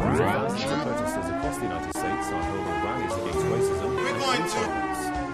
Thousands of protesters across the United States are holding rallies against racism. We're going to